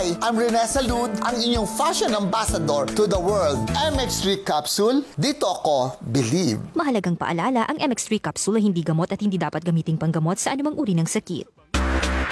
Hi, I'm Rene Salud, ang inyong fashion ambassador to the world. MX3 Capsule, dito ako believe. Mahalagang paalala, ang MX3 capsule ay hindi gamot at hindi dapat gamiting panggamot sa anumang uri ng sakit.